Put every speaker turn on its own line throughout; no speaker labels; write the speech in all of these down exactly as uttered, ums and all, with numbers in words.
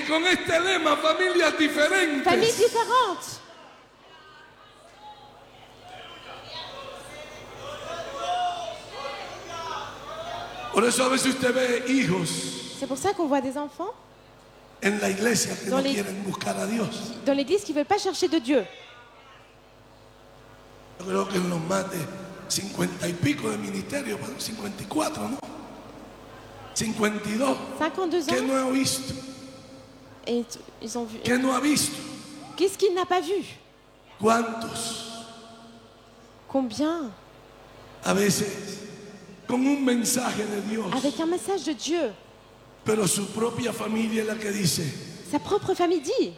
con este lema, familias diferentes.
Familles différentes.
Por eso a veces usted ve hijos
C'est pour ça qu'on voit des enfants
en la iglesia que
Dans
no
les-
quieren buscar a Dios.
dans l'église qui ne veulent pas chercher de Dieu.
Yo creo que en los más de cincuenta y pico de ministerio, bueno, cincuenta y cuatro, ¿no? cincuenta y dos.
cinquante-deux
¿Qué
ans.
no ha visto?
Et t- ils ont vu.
¿Qué no ha visto?
Qu'est-ce qu'il n'a pas vu?
¿Cuántos?
Combien?
A veces con un mensaje de Dios,
Avec un message de Dieu.
pero su propia familia es la que dice,
Sa propre famille dit,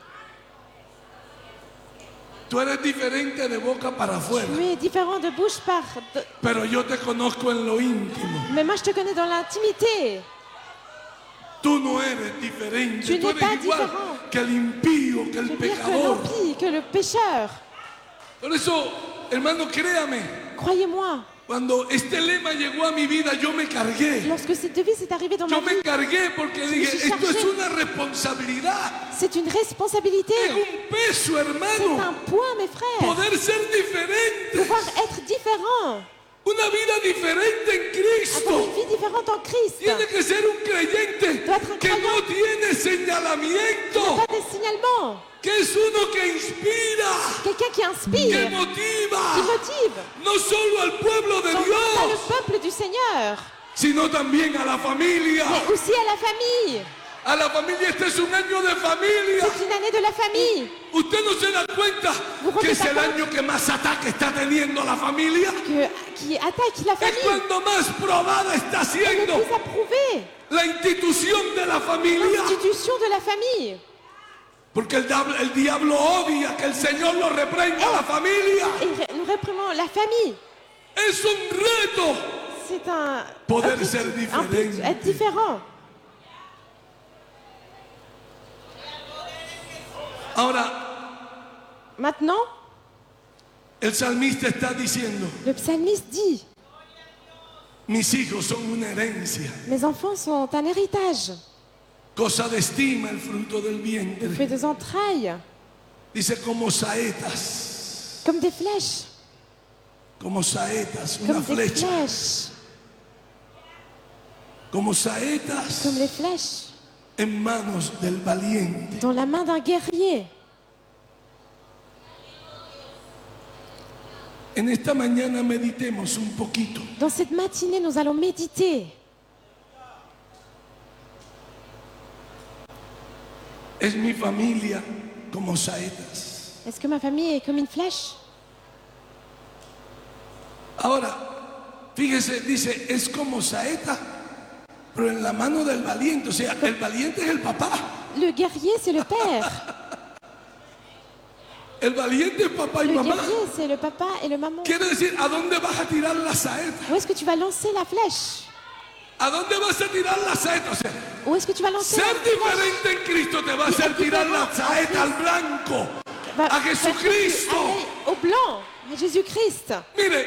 tú eres diferente de boca para afuera,
tu es différent de bouche par... de-
pero yo te conozco en lo íntimo.
Mais moi je te connais dans l'intimité.
Tú no eres diferente,
Tu
tú
n'es
eres
pas
igual
différent.
que el impío, que el
Tu es pire que
pecador.
l'impie, que le pécheur.
Por eso, hermano, créame,
Croyez-moi,
cuando este lema llegó a mi vida, yo me cargué.
lorsque cette devise est arrivée dans ma
Yo me
vie,
cargué porque
me
dije,
suis
esto es
chargé.
una responsabilidad,
c'est une responsabilité.
es un peso,
C'est
hermano,
un poids, mes frères.
poder ser diferente,
Pouvoir être différent.
una vida diferente en
Avoir
Cristo.
une vie différente en Christ.
Tiene que ser un creyente
Doit être un
que no
croyant.
tiene señalamiento,
Pas des signalements.
que es uno que inspira,
Quelqu'un qui
que
inspire, qui
motiva,
motive.
no solo al pueblo de
Non pas le
Dios,
peuple du Seigneur,
sino también a la familia.
mais aussi à la famille.
A la familia, este es un año de familia.
C'est une année de la famille.
¿Usted no se da cuenta
Vous
que es
rendez
el
pas
año que más ataque está teniendo la familia?
Que, qui attaque la
Es
famille.
cuando más probada está
Le
siendo
plus approuvé.
la institución de la familia.
L'institution de la famille.
Porque el diablo, el diablo odia que el Señor lo reprenda a la familia.
Et ré- nous réprimons la famille.
Es un reto
C'est un...
poder
un-
ser
un-
diferente.
être différent.
Ahora,
Maintenant,
el salmista está diciendo,
le psalmiste dit,
mis hijos son una herencia,
mes enfants sont un héritage,
cosa de estima el fruto del
le
vientre.
fruit des entrailles,
Dice como saetas,
comme des flèches,
como saetas, una
comme des
flecha,
flèches,
como saetas
comme les flèches,
en manos del valiente.
dans la main d'un guerrier.
En esta mañana meditemos un poquito.
Dans cette matinée, nous allons méditer.
Es mi familia como saetas.
Est-ce que ma famille est comme une flèche?
Ahora, fíjese, dice, es como saeta, pero en la mano del valiente. O sea, el valiente es el papá.
Le guerrier, c'est le père.
El valiente es papá y
Le
mamá.
guerrier, c'est le papa et le maman.
Quiere decir, ¿a dónde vas a tirar la saeta?
Où est-ce que tu vas lancer la flèche?
¿A dónde vas a tirar la saeta? O sea,
Où est-ce que tu vas lancer la
ser
flèche?
diferente en Cristo te va a hacer tirar la saeta al blanco,
Va-
a
va faire que tu
Jesucristo.
ailles au blanc, à Jésus-Christ.
Mire,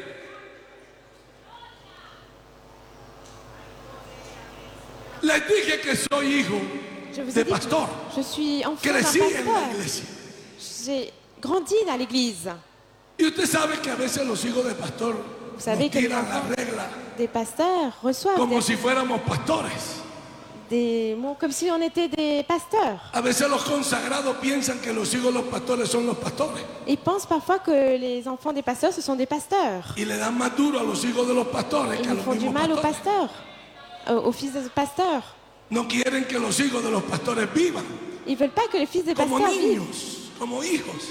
les dije que soy hijo
Je vous ai
de
dit que
pastor.
je suis enfant d'un
Crecí en la
pasteur.
iglesia.
J'ai grandi à l'église.
Y usted sabe que a veces los hijos de pastor
Vous savez
nos
que les
tiran la
enfants
regla
des pasteurs reçoivent
como
des,
si fuéramos pastores.
des mots comme si on était des pasteurs.
A veces los consagrados piensan que los hijos de los pastores son los pastores
Ils pensent parfois que les enfants des pasteurs, ce sont des pasteurs.
y le dan más duro a los hijos de los pastores que a
Ils
los
font du
mismos
mal aux
pastores.
pasteurs, euh, aux fils des pasteurs.
No quieren que los hijos de los pastores vivan
Ils veulent pas que les fils des
como
pasteurs vivent.
niños, como hijos.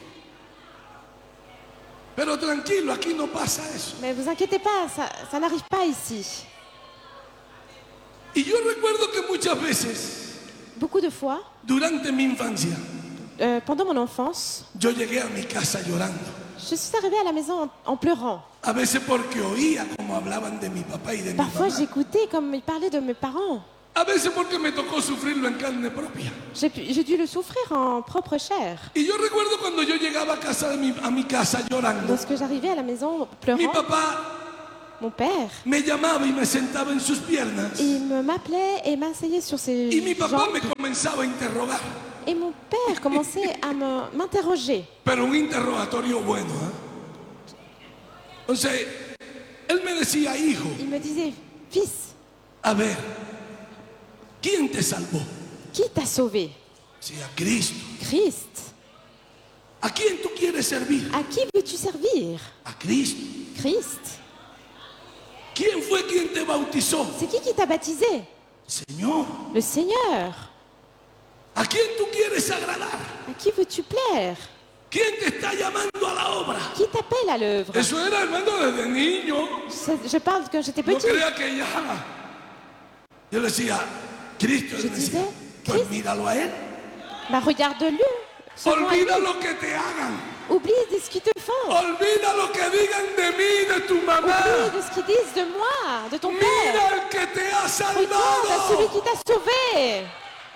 Pero tranquilo, aquí no pasa eso.
Mais vous inquiétez pas, ça, ça n'arrive pas ici.
Y yo recuerdo que muchas veces,
Beaucoup de fois,
durante mi infancia,
euh, pendant mon enfance,
yo llegué a mi casa llorando.
je suis arrivée à la maison en, en pleurant.
A veces porque oía como hablaban de mi papá y de mi
Parfois,
mamá.
j'écoutais comme ils parlaient de mes parents.
A veces porque me tocó sufrirlo en carne propia.
J'ai pu- j'ai dû le souffrir en propre chair.
Y yo recuerdo cuando yo llegaba a, casa de mi, a mi casa llorando.
Lorsque j'arrivais à la maison
Mi
pleurant,
papá
Mon père,
me llamaba y me sentaba en sus piernas.
il me m'appelait et m'asseyait sur ses
Y mi papá me
jambes.
comenzaba a interrogar.
Et mon père commençait à me- m'interroger.
Pero un interrogatorio bueno. ¿eh? Entonces, él me decía, hijo,
Il me disait, fils,
a ver, ¿quién te salvó?
qui t'a sauvé?
Decía, Cristo.
Christ.
¿A quién tú quieres servir?
À qui veux-tu servir?
A Cristo.
Christ.
¿Quién fue quien te bautizó?
C'est qui qui t'a baptisé?
Señor.
Le Seigneur.
¿A quién tú quieres agradar?
À qui veux-tu plaire?
¿Quién te está llamando a la obra?
Qui t'appelle à l'œuvre?
Eso era, hermano, desde niño.
Je je parle quand j'étais
No
petit.
crea que ya. Yo le decía, Cristo,
Je
él decía,
disais,
pues
Christ.
míralo a él.
Bah regarde-le. Seulement à
Olvida
lui.
lo que te hagan.
Oublie de ce qu'ils te font.
Olvida lo que digan de mí, de tu mamá.
Oublie de ce qu'ils disent de moi, de ton père.
Mira el que te ha
Regarde à celui
salvado.
qui t'a sauvé.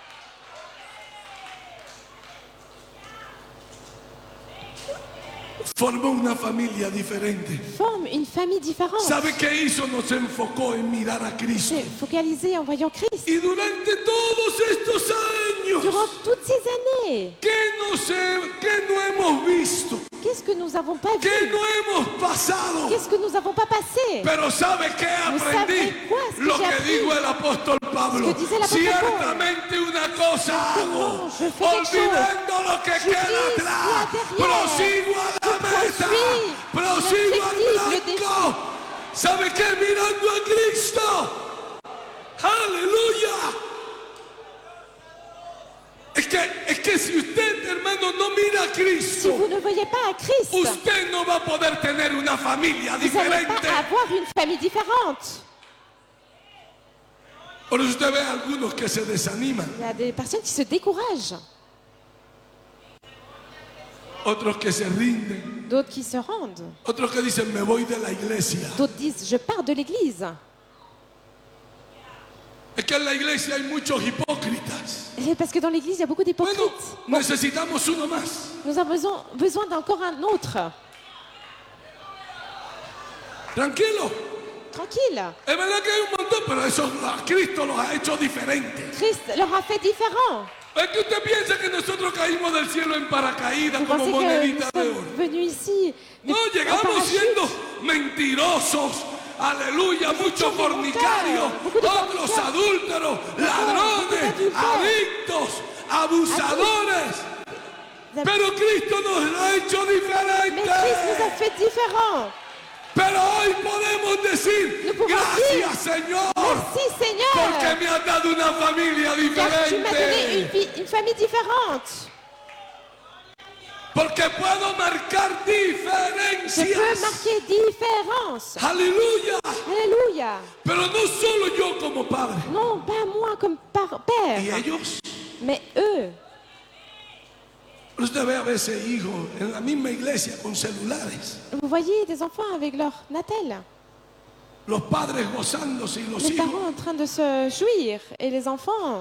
Formó una familia diferente.
Forme une famille différente.
¿Sabe qué hizo? Nos enfocó en mirar a Cristo.
C'est focalisé en voyant Christ.
Y durante todos estos años,
Durant toutes ces années,
¿qué no, sé, qué no hemos visto?
qu'est-ce que nous n'avons pas
¿Qué
vu?
no hemos pasado?
Qu'est-ce que nous n'avons pas passé?
Pero ¿sabe qué
Vous
aprendí?
savez quoi, ce que
Lo
j'ai
que
appris?
dijo el apóstol Pablo.
Ce que disait l'apôtre
Ciertamente una cosa hago,
je fais quelque
olvidando lo que
J'oublie
queda
ce qu'il y a
atrás,
derrière.
prosigo a la
Je
meta,
poursuis
prosigo
l'objectif,
al
le
blanco. ¿Sabe qué? Mirando a Cristo. Aleluya. Es que, es que si usted, hermano, no mira a
Si
Cristo,
vous ne voyez pas à Christ,
usted no va a poder tener una familia
vous n'allez
diferente.
pas avoir une famille différente.
Por eso usted ve a algunos que se desaniman,
Il y a des personnes qui se découragent,
otros que se rinden,
d'autres qui se rendent,
otros que dicen me voy de la iglesia.
d'autres disent je pars de l'église.
Es que en la iglesia hay muchos hipócritas.
Et parce que dans l'église, il y a beaucoup
Bueno,
d'hypocrites.
necesitamos uno más.
Nous avons besoin, besoin d'encore un autre.
Tranquilo.
Tranquille.
Es verdad que hay un montón, pero eso a Cristo los ha hecho diferentes.
Christ leur a fait différent.
Es que usted piensa que nosotros caímos del cielo en paracaídas
Vous
como
pensez que nous
moneditas de oro.
sommes venus ici de-
No,
en
llegamos
parachute?
siendo mentirosos, aleluya, muchos fornicarios,
beaucoup de
otros
fornicarios,
adúlteros, ladrones,
adúlteros,
adictos, abusadores. Pero Cristo nos ha hecho
Mais Christ nous a
diferentes.
fait différents.
Pero hoy podemos decir,
Nous pouvons
gracias Señor,
Merci
porque
Seigneur,
me has dado una familia
car tu m'as donné une,
diferente.
vie- une famille différente.
Porque puedo marcar
Je peux
diferencias.
marquer différence.
Aleluya.
Alléluia.
Pero no solo yo como padre.
Non, pas moi comme par
Y
père,
ellos.
mais eux.
Usted ve a veces hijos en la misma iglesia con celulares.
Vous voyez des enfants avec leur Natel,
Los padres gozándose y los
les
hijos.
parents en train de se jouir et les enfants.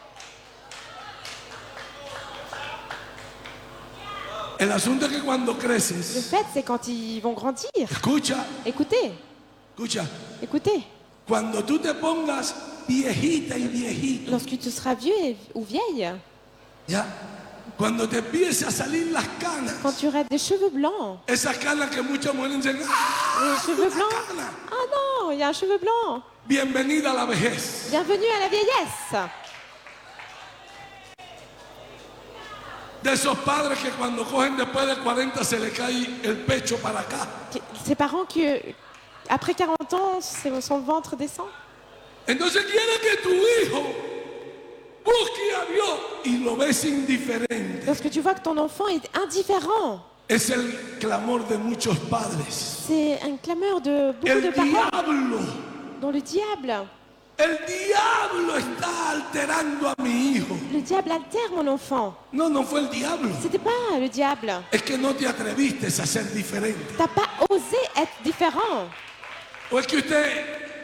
El asunto es que cuando
Le
creces,
fait, c'est quand ils vont grandir.
escucha,
Écoutez,
escucha,
écoutez.
cuando tú te pongas viejita y viejito,
Lorsque tu seras vieux et- ou vieille,
ya, cuando te empiece a salir las canas,
quand tu auras des cheveux blancs,
esas canas que muchas mujeres dicen, ¡ah!
les cheveux
una
blancs.
cana!
Ah non, il y a un cheveu blanc.
Bienvenida a la vejez.
Bienvenue à la vieillesse.
De esos padres que cuando cogen después de cuarenta se le cae el pecho para acá.
Ces parents qui, après quarante ans, c'est- son ventre descend.
Entonces quiere que tu hijo busque a Dios y lo ves indiferente.
Lorsque tu vois que ton enfant est indifférent,
Es el clamor de muchos padres.
c'est un clameur de beaucoup de
El
parents
diablo,
dont le diable,
el diablo está alterando a mi hijo.
le diable altère mon enfant.
No, no fue el diablo.
C'était pas le diable.
Es que no te atreviste a ser diferente.
T'as pas osé être différent.
O es que usted,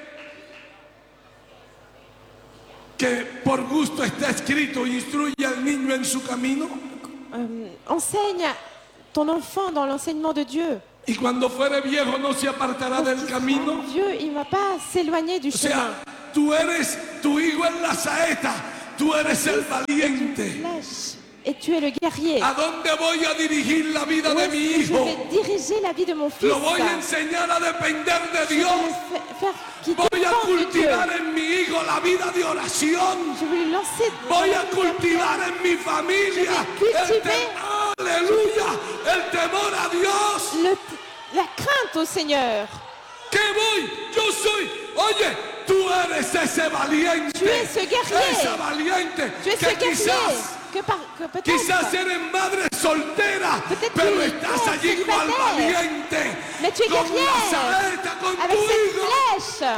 que por gusto está escrito, instruye al niño en su camino.
Euh, enseigne ton enfant dans l'enseignement de Dieu.
Y cuando fuere viejo no se apartará del camino.
Dieu, il ne va pas s'éloigner du
O
chemin.
sea, tú eres, tu hijo es la saeta, tú eres el valiente.
Flèche. Et tu es le guerrier.
¿A dónde voy a dirigir la vida
Où
de
est-ce
mi
que je
hijo?
vais diriger la vie de mon fils.
Lo voy a enseñar a depender de
Je vais
Dios.
le fa- faire qu'il
Voy a
dépende de Dieu.
cultivar en mi hijo la vida de oración.
Je vais lui lancer.
Voy a cultivar en mi familia el temor, aleluya, el temor a Dios.
Le- la crainte au Seigneur.
¿Qué voy? Yo soy, oye, tú eres ese valiente.
Tu es ce guerrier.
Esa valiente
Tu es ce
que
guerrier
quizás,
que, par, que peut-être.
quizás eres madre soltera,
Peut-être
pero
tu es
estás allí cual
célibataire.
valiente.
Mais tu es
Con
guerrière.
la saeta, con
Avec
tu
cette
hijo.
flèche.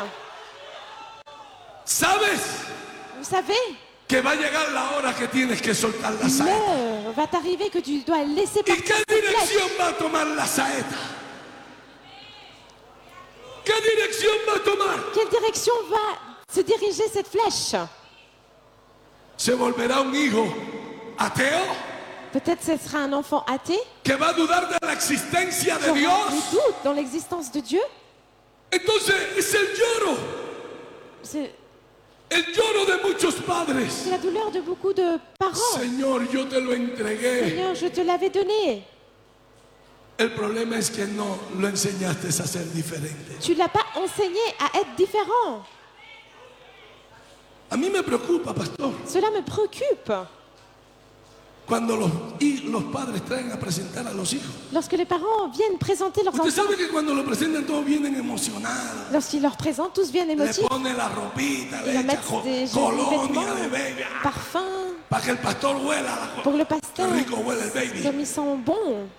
¿Sabes?
Vous savez,
Que va a llegar la hora que tienes que soltar la saeta.
l'heure va t'arriver que tu dois laisser
¿Y
partir
qué
cette flèche.
dirección va a tomar la saeta? ¿Qué dirección va a tomar?
Quelle direction va se diriger cette flèche?
¿Se volverá un hijo ateo
Peut-être ce sera un enfant athée
que va a dudar de la existencia
qui
de
aura
Dios?
des doutes dans l'existence de Dieu.
Entonces es el lloro,
C'est
el lloro de muchos padres.
c'est la douleur de beaucoup de parents.
Señor, yo te lo entregué.
Seigneur, je te l'avais donné.
El problema es que no lo enseñaste a ser diferente.
Tu l'as pas enseigné à être différent.
A mí me preocupa, pastor,
Cela me préoccupe.
cuando los, y los padres traen a presentar a los hijos.
Lorsque les parents viennent présenter leurs
Usted
enfants,
sabe que cuando lo presentan todos vienen emocionados.
lorsqu'ils leur présentent, tous viennent
Le
émotifs.
pone la ropita,
Ils
le
leur
echa
mettent
co-
des jolis
colonia de
vêtements,
baby, ah,
parfums,
para que el pastor huela. La,
pour le
qué
pasteur,
rico huele el baby.
comme ils sont bons.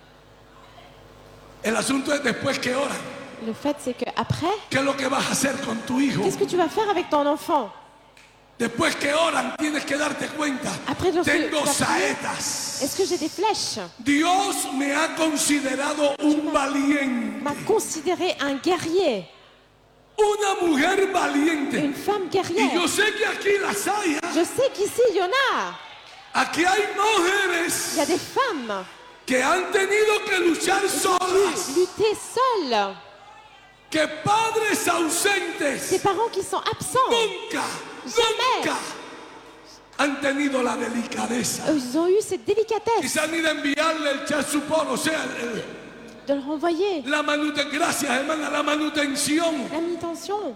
El asunto es después que oran.
Le fait, c'est qu'après,
¿Qué es lo que vas a hacer con tu hijo?
qu'est-ce que tu vas faire avec ton enfant?
Después que oran, tienes que darte cuenta.
Après, lorsque
Tengo
tu vas prier,
saetas.
est-ce que j'ai des flèches?
Dios me ha considerado un valiente.
M'a considéré un guerrier,
Una mujer valiente.
une femme
Y yo
guerrière.
sé que aquí las hay. ¿ah?
Je sais qu'ici, il y en a.
Aquí hay
Il y a
mujeres
des femmes
que han tenido que luchar solas.
lutter seules.
Que padres
Des
ausentes
parents qui sont absents.
nunca,
Jamais.
nunca han tenido la delicadeza.
Ils ont eu cette délicatesse
Quizás ni de enviarle el chat support, o sea, el-
de le renvoyer.
la manutención, gracias hermana, la manutención.
La manutention.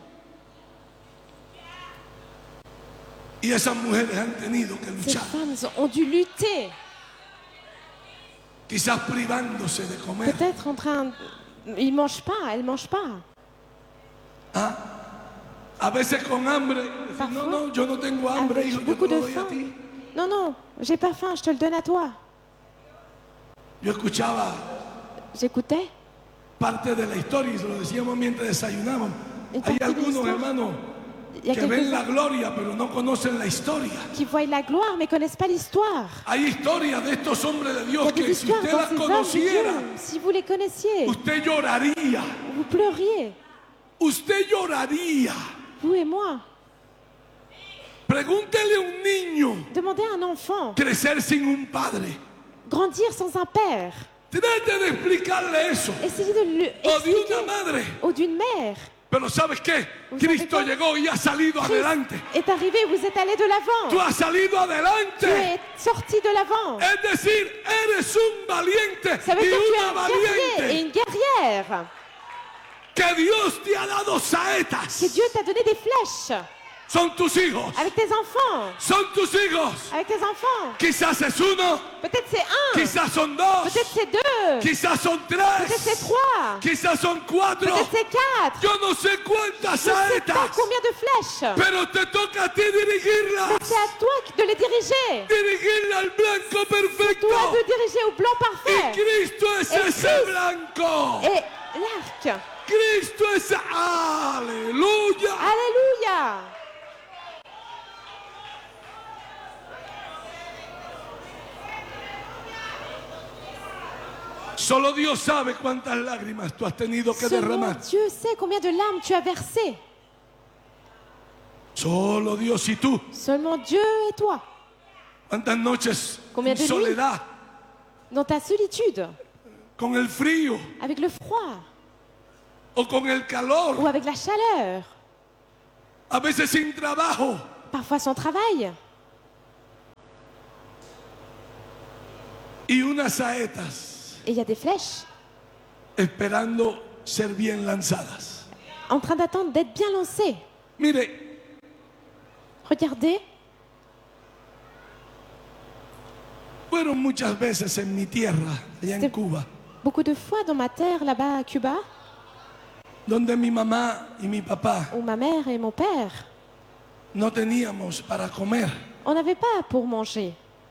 Y esas mujeres han tenido que
Ces
luchar,
femmes ont dû lutter.
quizás privándose de comer.
Peut-être en train... Ils ne mangent pas, elles ne mangent pas.
¿ah? A veces con hambre.
Parfois,
No, no, yo no tengo hambre,
Avec
hijo, yo te
beaucoup
lo
de
doy a
faim.
ti.
Non, non, j'ai pas faim, je te le donne à toi.
Yo escuchaba
J'écoutais.
parte de la historia y se lo decíamos mientras desayunábamos.
Une
Hay
partie de
algunos
l'histoire.
hermanos
Il y a
que ven la
quelques-uns
gloria pero no conocen la historia.
qui voient la gloire mais connaissent pas l'histoire.
Hay historias de estos hombres de
Il y
Dios
a des
que si
histoires
usted
dans
las
ces hommes de
conociera,
Dieu. Si vous les connaissiez,
usted lloraría.
vous pleuriez,
Usted lloraría.
vous et moi.
Pregúntele a un niño
Demandez à un enfant,
crecer sin un padre.
grandir sans un père.
Trate de explicarle eso.
Essayez de lui
O de
expliquer.
una madre.
Ou d'une mère.
Pero ¿sabes qué?
¿Vous savez
Cristo
quoi?
llegó y ha salido
Christ
adelante.
est arrivé, vous êtes allé de
Tú
l'avant.
has salido
Tu
adelante.
es sorti de l'avant.
Es decir, eres un valiente
Ça veut
y
dire que tu es
una
un guerrier et
valiente.
une guerrière.
Que Dios te ha dado
Que
saetas.
Dieu t'a donné des flèches.
Son tus hijos.
Avec tes enfants.
Son tus hijos.
Avec tes enfants.
Quizás es uno.
Peut-être c'est un.
Quizás son dos.
Peut-être c'est deux.
Quizás son
Peut-être c'est
tres.
trois.
Quizás son cuatro.
Peut-être c'est quatre.
Yo no sé cuántas
Je ne sais pas
saetas.
combien de flèches.
Pero te toca a ti dirigirlas.
Mais c'est à toi de les diriger.
Dirigirla al blanco perfecto.
Toi de diriger au blanc
Y
parfait.
Cristo es
Et
ese
Christ-
blanco.
Et l'arc.
Cristo es aleluya.
Alléluia.
Solo Dios sabe cuántas lágrimas tú has tenido que
Seulement
derramar.
Dieu sait combien de larmes tu as versées.
Solo Dios y tú.
Seulement Dieu et toi.
Cuántas noches
Combien
en
de nuits?
soledad
Dans ta solitude.
con el frío
avec le froid
o con el calor,
ou avec la chaleur,
a veces sin trabajo.
parfois sans travail.
Y unas saetas
Et il y a des flèches
esperando ser bien lanzadas.
en train d'attendre d'être bien lancées.
Mire,
Regardez,
fueron muchas veces en mi tierra, allá en
Sí.
Cuba,
beaucoup de fois dans ma terre, là-bas à Cuba,
donde mi mamá y mi papá
où ma mère et mon père,
no teníamos para comer.
on n'avait pas pour manger.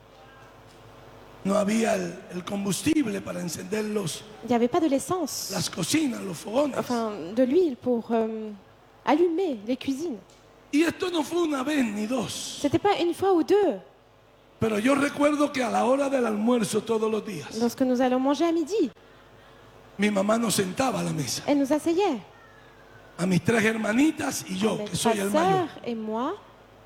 No había el, el combustible para encender los,
Il n'y avait pas de l'essence,
las cocinas, los fogones.
enfin de l'huile pour euh, allumer les cuisines.
Y esto no fue una vez ni dos.
C'était pas une fois ou deux.
Pero yo recuerdo que a la hora del almuerzo todos los días,
Lorsque nous allons manger à midi,
mi mamá nos sentaba a la mesa.
elle nous asseyait.
A mis tres hermanitas y yo,
Mes
que soy
trois
el mayor.
sœurs et moi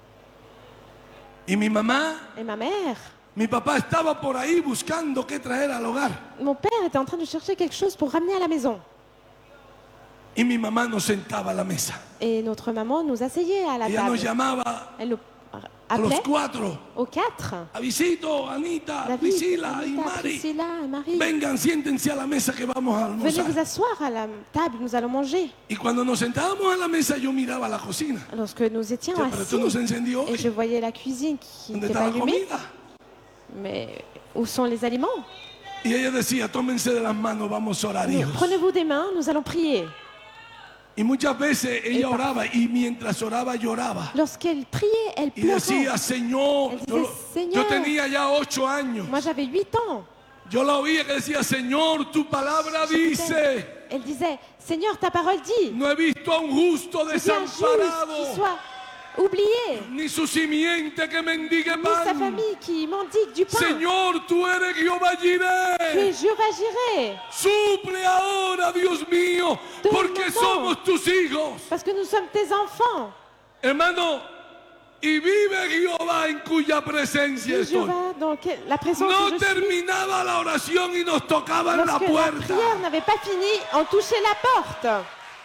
Y mi mamá,
et ma mère.
mi papá estaba por ahí buscando qué traer al hogar.
Mon père était en train de chercher quelque chose pour ramener à la maison.
Y mi mamá nos sentaba a la mesa.
Et notre maman nous asseyait à la
Ella nos
table.
llamaba
Elle nous
a los
appelait
cuatro.
aux quatre.
Avisito, Anita,
David,
Priscila y
Anita,
Mari.
Priscilla et Marie.
Vengan, siéntense a la mesa que vamos a
Venez vous
almorzar.
asseoir à la table, nous allons manger.
Y cuando nos sentábamos a la mesa yo miraba la cocina.
Lorsque nous étions
Che, pero esto no se
assis
encendió
et
hoy.
je voyais la cuisine qui
¿Dónde
n'était
está
pas
la
allumée,
comida?
mais où sont les aliments?
Y ella decía, tómense de las manos, vamos a orar, hijos.
Prenez-vous des mains, nous allons prier.
Y muchas veces ella
par-
oraba y mientras oraba lloraba.
Lorsqu'elle priait, elle
Y
pleurait.
decía, Señor,
Elle
yo,
disait,
lo-
Señor.
yo tenía ya ocho años.
Moi j'avais huit ans.
Yo la oía que decía, Señor, tu palabra dice,
Elle disait, Seigneur, ta parole dit,
no he visto a un justo
qu'il y a un juge qui
desamparado,
soit oublié,
ni su simiente que mendigue
ni sa
pan.
famille qui mendigue du pain.
Señor, tú eres Jehová
Tu es
Jireh.
Jehovah Jireh,
Suple ahora, Dios mío,
Todo
porque
el mundo.
somos tus hijos.
parce que nous sommes tes enfants.
Hermano, y vive Jehová en cuya presencia
Et
estoy.
Jehovah, dans quel- la présence
No
où je suis,
terminaba la oración y nos tocaban la
lorsque la
puerta.
prière n'avait pas fini, on touchait la porte.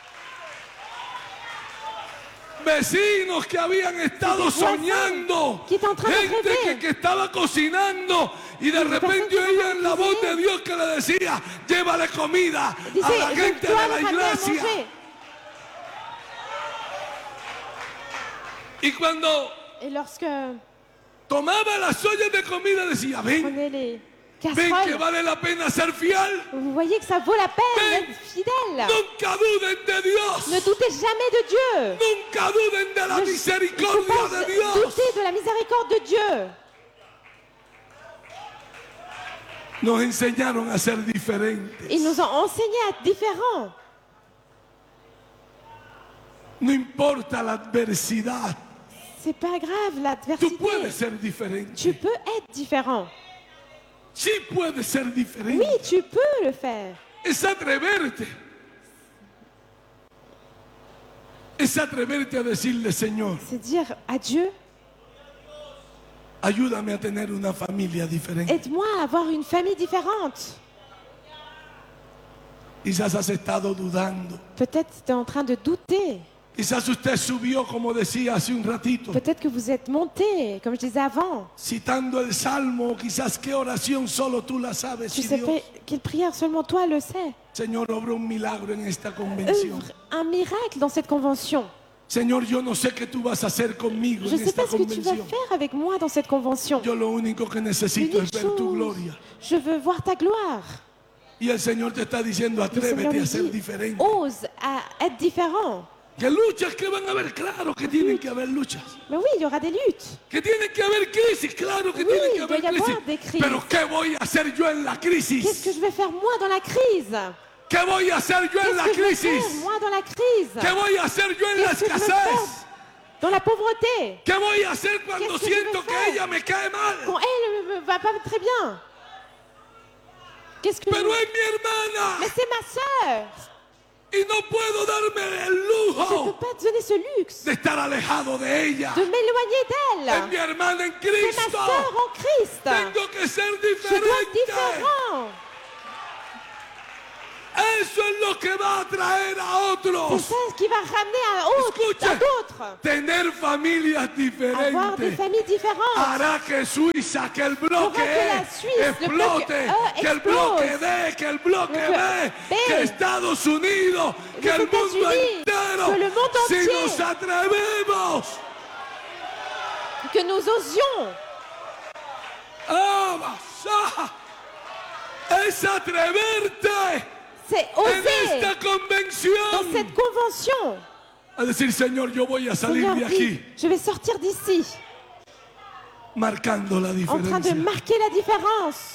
Vecinos que habían estado
Des voisins
soñando,
qui étaient en train de
gente
rêver.
que, que estaba cocinando y de repente
personas que
oían la
estaban
voz de
cuisinando.
Dios que le decía, llévale comida a
Disait,
la
je
gente
dois
de la
leur ramener à
iglesia.
manger.
Y cuando
Et lorsque
tomaba las ollas de comida decía,
on
ven,
prenait les
ven que
casseroles,
vale la pena ser fiel.
vous voyez que ça vaut la peine
Ven.
d'être fidèle.
Nunca duden de Dios.
Ne doutez jamais de Dieu.
Nunca duden de la
Ne- Il ne faut
misericordia
pas
de Dios.
douter de la miséricorde de Dieu.
Nos enseñaron a ser diferentes.
Ils nous ont enseigné à être différents.
No importa la adversidad,
C'est pas grave
tú
l'adversité.
puedes ser diferente.
Tu peux être différent.
Sí puedes ser diferente.
Oui, tu peux le faire.
Es atreverte. Es atreverte a decirle, Señor,
C'est dire à Dieu,
ayúdame a tener una familia diferente.
aide-moi à avoir une famille différente.
Quizás has estado dudando.
Peut-être tu es en train de douter.
Quizás usted subió, como decía hace un ratito,
Peut-être que vous êtes monté, comme je disais avant.
citando el salmo, quizás qué oración solo tú la sabes.
Tu
Y
sais
Dios,
pas quelle prière seulement toi le sais.
Señor, obra un milagro en esta convención.
Œuvre un miracle dans cette convention.
Señor, yo no sé qué tú vas a hacer conmigo
Je
en
ne sais
esta
pas ce que tu vas
convención.
faire avec moi dans cette convention.
Yo lo único que necesito es
L'unique
ver tu
chose,
gloria.
je veux voir ta gloire.
Y el Señor te está diciendo,
Le Seigneur
atrévete a
nous
ser
dit,
diferente.
ose à être différent.
Que luchas que van a haber, claro que tienen que haber luchas.
Mais oui, il y aura des luttes.
Que tienen que haber crisis, claro que
Oui,
tienen que
il
haber
doit y avoir
crisis.
des crises.
Pero ¿qué voy a hacer yo en la
Qu'est-ce que
crisis?
je vais faire moi dans la crise?
¿Qué voy a hacer yo en la
Qu'est-ce que je vais faire
crisis?
moi dans la crise?
¿Qué voy a hacer yo en la
Qu'est-ce que je vais
escasez?
faire dans la pauvreté?
¿Qué voy a hacer cuando
Qu'est-ce que je
siento
vais
que
faire?
ella me cae
Quand
mal?
elle ne va pas très bien. Qu'est-ce que
Pero
je...
es mi hermana
Mais c'est ma sœur.
y no puedo darme el
Je ne peux
lujo
pas te donner ce luxe
de estar alejado de ella.
de m'éloigner
Es
d'elle.
mi hermana en
C'est ma
Cristo.
sœur en Christ.
Tengo que ser
Je dois être
diferente.
différent.
Eso es lo que va a traer a
C'est
otros.
ça ce qui va ramener à, autres,
Escuche.
à d'autres.
Tener familias
Avoir des
diferentes
familles différentes.
hará que Suiza, que el bloque
Hará que la
E
Suisse, le bloc
explote,
E
que el
explose.
bloque D, que el bloque
Le
B,
B.
que Estados Unidos, que
Les
el mundo
États-Unis,
entero.
que le monde
Si
entier.
nos atrevemos
Que nous osions.
a basar, es atreverte
C'est
en
oser
esta
dans
convención
cette convention.
a decir, Señor, yo voy a salir
Seigneur
de
dit,
aquí
je vais sortir d'ici
marcando la
en train de
diferencia.
marquer la différence.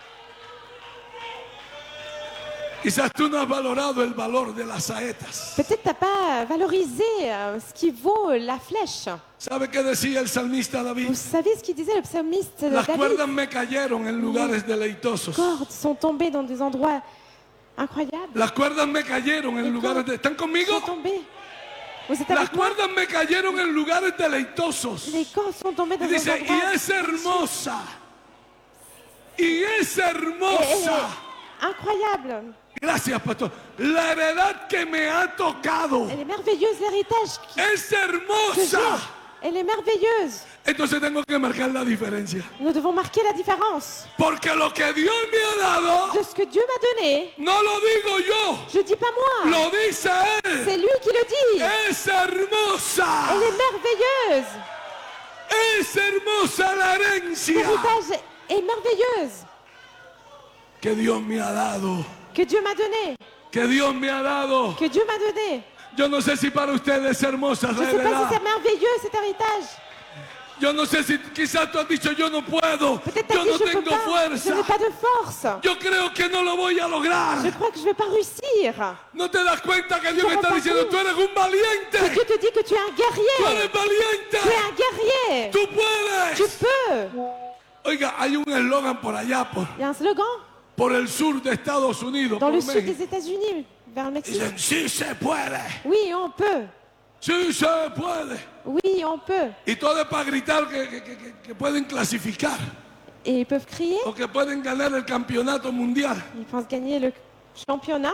Quizás tú no has valorado el valor de las saetas.
Peut-être t'as pas valorisé euh, ce qui vaut la flèche.
¿Sabe qué decía el salmista David?
Vous savez ce qu'il disait le psalmiste
Las
David?
cuerdas me cayeron en lugares deleitosos.
Les cordes sont tombées dans des endroits incroyables.
Las cuerdas me cayeron en
Les
lugares de... ¿Están
cordes
conmigo?
sont tombées. Vous êtes
Las
avec moi?
cuerdas me cayeron en lugares deleitosos.
Les cordes sont tombées
Y
dans des
dice, y
endroits
es hermosa. Y es
Et elle
hermosa.
est incroyable.
Gracias, pastor. La heredad que me ha tocado
Elle est merveilleuse, l'héritage qui-
es
que j'ai.
hermosa.
Elle est merveilleuse.
Entonces tengo que marcar la diferencia.
Nous devons marquer la différence.
Porque lo que Dios me ha dado,
De ce que Dieu m'a donné,
no lo digo yo,
je dis pas moi.
lo dice Él.
C'est lui qui le dit.
Es hermosa.
Elle est merveilleuse.
Es hermosa la herencia
L'héritage est merveilleuse
que Dios me ha dado.
que Dieu m'a donné.
Que Dios me ha dado.
Que Dieu m'a donné.
Yo no sé si para ustedes es hermosa
Je
la
ne sais pas si
heredad.
c'est merveilleux cet héritage.
Yo no sé si quizás tú has dicho yo no puedo.
Peut-être t'as
Yo
dit
no
je peux
tengo
pas. Je
fuerza.
n'ai pas de force.
Yo creo que no lo voy a lograr.
Je crois que je vais pas réussir.
¿No te das cuenta que Dios
Te
me está
rends
diciendo
pas
tú eres un
Que
valiente?
Dieu te dit que tu es un
Tú
guerrier.
eres valiente.
Tu es un guerrier.
Tú
Tu
puedes.
peux.
Oiga, hay un eslogan por allá, por,
Il y a un slogan
por el sur de Estados Unidos.
dans
por
le sud
México.
des États-Unis, vers le Mexique.
Dicen, sí se puede.
Oui, on peut.
Sí se puede.
Oui, on peut.
Y todo es para gritar que, que- que- que pueden clasificar
Et ils peuvent crier.
o que pueden ganar el campeonato mundial.
Ils pensent gagner le championnat.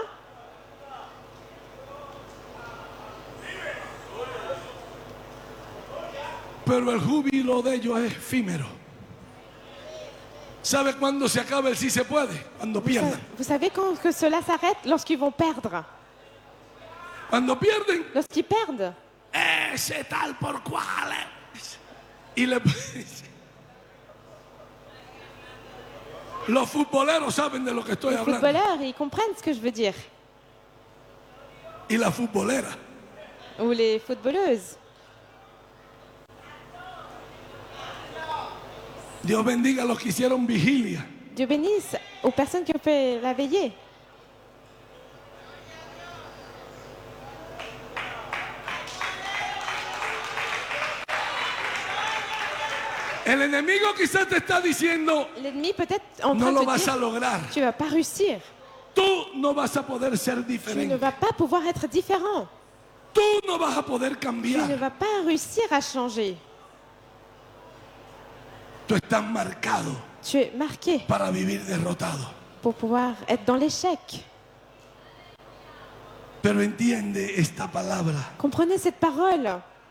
Pero el júbilo de ellos es efímero. ¿Sabe cuándo se acaba el sí se puede? Cuando
Vous sa-
pierdan.
vous savez quand que cela s'arrête? Lorsqu'ils vont perdre.
Cuando pierden,
Lorsqu'ils perdent.
ese tal por cual. es". Y le... Los futboleros saben de lo que estoy
Les
hablando.
footballeurs, ils comprennent ce que je veux dire.
Y la futbolera.
Ou les footballeuses.
Dios bendiga a los que hicieron vigilia.
Dieu bénisse aux personnes qui ont fait la veillée.
El enemigo quizás te está diciendo,
L'ennemi peut-être en
no
train
lo
de
vas
te
a
dire,
lograr.
tu vas pas réussir.
Tú no vas a poder ser
Tu ne
diferente.
vas pas pouvoir être différent.
Tú no vas a poder
Tu ne
cambiar.
vas pas réussir à changer.
Tú estás marcado
Tu es marqué
para vivir derrotado.
pour pouvoir être dans l'échec.
Pero entiende esta palabra
Comprenez cette parole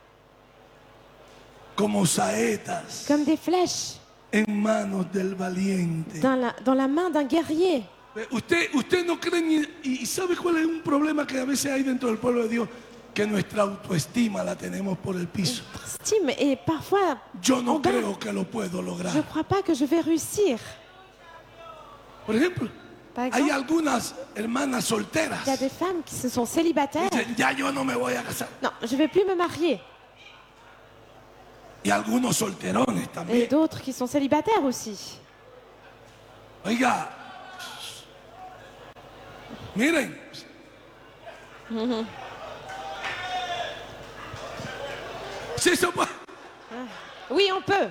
como saetas
comme des flèches
en manos del valiente.
dans la, dans la main d'un guerrier.
Usted, usted no cree ni... ¿Y sabe cuál es un problema que a veces hay dentro del pueblo de Dios? Que nuestra autoestima la tenemos por el piso.
Estime et parfois,
Yo no
en bas,
creo que lo puedo
je ne
lograr.
crois pas que je vais réussir.
Por ejemplo,
Par
hay
exemple,
algunas hermanas solteras.
il y a des femmes qui se sont célibataires.
Dicen, ya yo no me voy a casar.
Non, je ne vais plus me marier.
Y algunos solterones
Et
también.
d'autres qui sont célibataires aussi.
Oiga, miren. Sí, se puede.
Oui, on peut.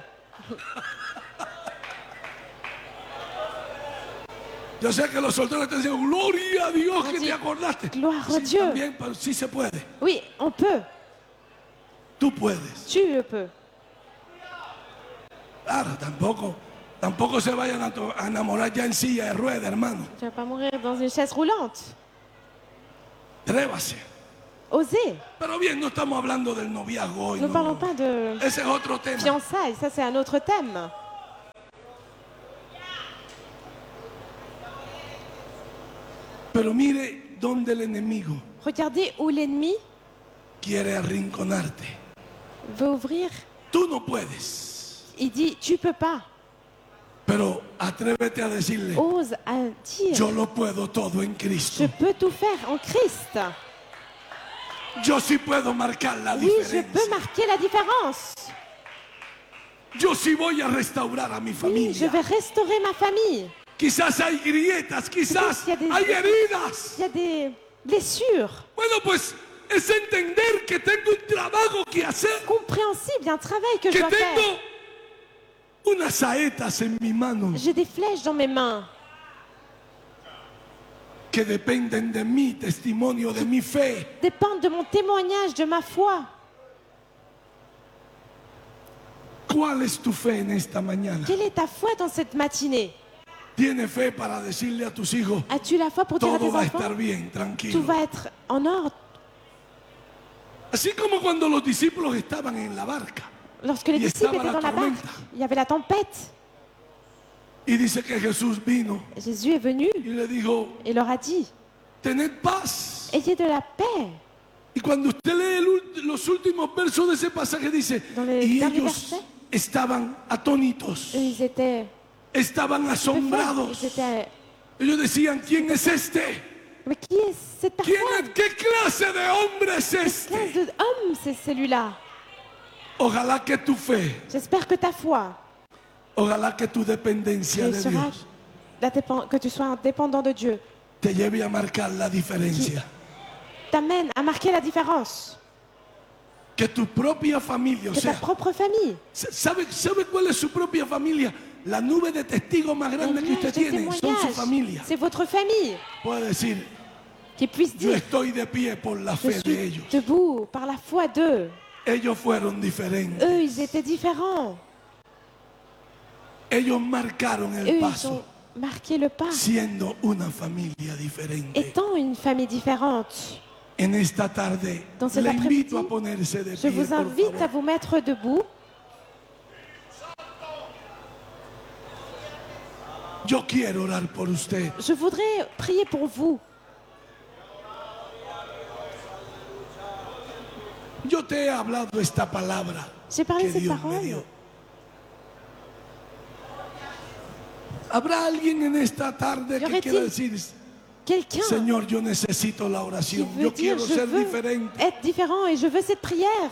Yo sé que los solteros te dicen, gloria a Dios que
Sí.
te acordaste.
Gloire a
Sí,
Dieu.
también, pero sí se puede.
Oui, on peut.
Tú puedes.
Tu le peux.
Claro, tampoco Tampoco se vayan a, to- a enamorar ya en silla de ruedas, hermano.
Tu vas pas mourir dans une chaise roulante.
Atrévase.
Osez.
Pero bien, no estamos hablando del noviazgo hoy.
Nous ne
no.
parlons pas de
Ese es otro tema.
fiançailles, ça c'est un autre thème.
Pero mire donde el enemigo
Regardez où l'ennemi
quiere arrinconarte.
veut ouvrir.
Tú no puedes,
Il dit, tu peux pas.
pero atrévete a decirle,
Ose à dire,
yo lo puedo todo en
je
Cristo.
peux tout faire en Christ.
Yo sí puedo marcar la
Oui, je
diferencia.
peux marquer la différence.
Yo sí voy a restaurar a mi
Oui, je
familia.
vais restaurer ma famille.
Quizás hay grietas, quizás
Peut-être qu'il y a des-
hay heridas.
Il y a des blessures.
Bueno, pues es entender que tengo un trabajo que hacer,
Compréhensible, il y a un travail que je
que
dois faire.
tengo unas saetas en mi mano
J'ai des flèches dans mes mains
que dependen de mi testimonio, de mi fe.
dépendent de mon témoignage, de ma foi.
¿Cuál es tu fe en esta mañana?
Quelle est ta foi dans cette matinée?
¿Tienes fe para decirle a tus hijos,
As-tu la foi pour dire à
todo
tes
va a
enfants,
estar bien,
tout
tranquilo?
va être en ordre?
Así como cuando los discípulos estaban en la barca
Lorsque les
Y
disciples
estaba
étaient
la
dans la barque,
tormenta.
il y avait la tempête.
y dice que Jesús vino
Jésus est venu
y le dijo,
et leur a dit,
tened paz.
ayez de la paix.
Y cuando usted lee el ult- los últimos versos de ese pasaje dice,
Dans les
y
derniers
ellos
versets.
estaban atónitos,
Et ils étaient
estaban
stupéfaits.
asombrados.
Ils étaient,
Ellos decían, ¿quién es este?
mais qui est cette
¿Quién
personne?
es, ¿Qué clase de hombre es
Quelle
este?
classe d'homme c'est celui-là?
Ojalá que tu fe,
J'espère que ta foi
ojalá que tu dependencia
que,
de
sera
Dios
la dépen- que tu sois dépendant de Dieu
te lleve a marcar la diferencia.
t'amène à marquer la différence.
Que tu propia familia, o
Que ta
sea,
propre famille,
¿sabe, ¿sabe cuál es su propia familia? La nube de testigos más
un
grande que
nuage
usted
de
tiene son su
témoignages,
familia.
c'est votre famille
Puede decir,
qui puisse
yo
dire,
estoy de pie por la
je
fe de
suis
ellos.
debout par la foi d'eux.
Ellos fueron diferentes.
Eux, ils étaient différents.
Ellos marcaron el
Eux, ils
paso
ont marqué le pas,
siendo una familia diferente.
étant une famille différente.
En esta tarde
Dans cet
le
après-midi,
invito a ponerse de
Je
pie,
vous
por
invite à
favor.
vous mettre debout.
Yo quiero orar por usted.
Je voudrais prier pour vous.
Yo te he hablado esta palabra
J'ai parlé
que
cette
Dios me
parole.
dio. ¿Habrá alguien en esta tarde
Y
que
aurait-il
quiera decir,
Quelqu'un
Señor, yo necesito la
qui
oración,
veut
yo
dire,
quiero
je
ser
veux
diferente?
être différent et je veux cette prière.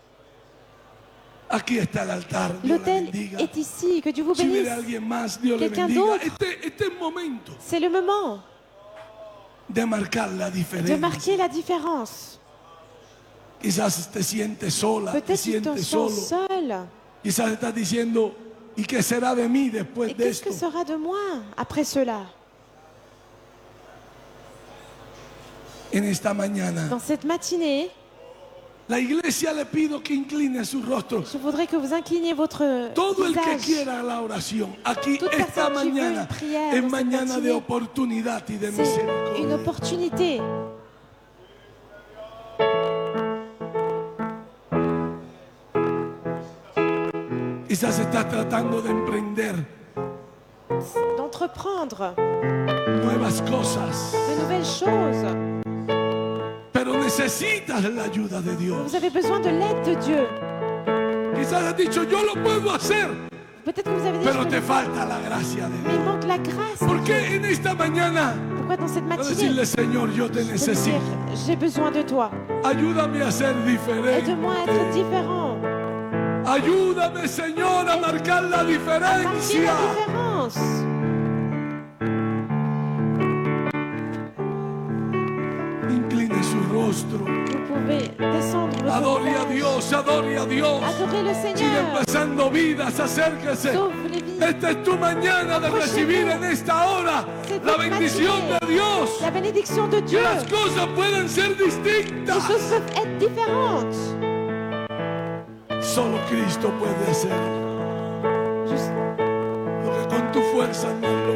Aquí está el altar, Dios le
L'autel
bendiga.
est ici, que Dieu vous
Si hubiera
bénisse.
alguien más, Dios le
Quelqu'un
bendiga.
d'autre.
Este, este es el momento
C'est le moment
de marcar la
de
diferencia.
marquer la différence.
Quizás te sientes sola, te
Peut-être tu te
sientes
sens
solo.
seul.
Quizás estás diciendo, ¿y qué será de mí después
Et
de
qu'est-ce
esto?
que sera de moi après cela?
En esta mañana,
Dans cette matinée,
la iglesia le pido que incline su rostro.
je voudrais que vous incliniez votre
Todo el que
visage.
quiera la oración, aquí
Toute
esta
personne qui veut
mañana
une prière
es
dans cette
mañana de
matinée,
oportunidad y de
C'est une
misericordia.
opportunité.
Quizás estás tratando de emprender
D'entreprendre
nuevas cosas,
de nouvelles choses.
pero necesitas la ayuda de Dios.
Vous avez besoin de l'aide de Dieu.
Quizás has dicho, yo lo puedo hacer,
Peut-être que vous avez dit,
pero
je
te
peux-
falta la gracia de
mais il
Dios.
manque la grâce.
¿Por qué en esta mañana
Pourquoi dans cette
no
matinée,
decirle, Señor, yo te
de me dire,
necesito?
j'ai besoin de toi.
Ayúdame a ser
Aide-moi à être
diferente.
différent.
Ayúdame, Señor, a marcar la
Marquer
diferencia.
la différence.
Incline su rostro.
Vous pouvez descendre votre
Adore a
visage.
Dios, adore a Dios.
Adorez le
Sigue
Seigneur.
empezando vidas, acérquese.
Sauve les vies.
Esta es tu mañana de recibir en esta hora
C'est
la
votre
bendición
matinée.
de Dios.
La bénédiction de
Que
Dieu.
las cosas pueden ser
Les
distintas.
choses peuvent être différentes.
Solo Cristo puede hacer
Juste
lo que con tu fuerza, mi alma.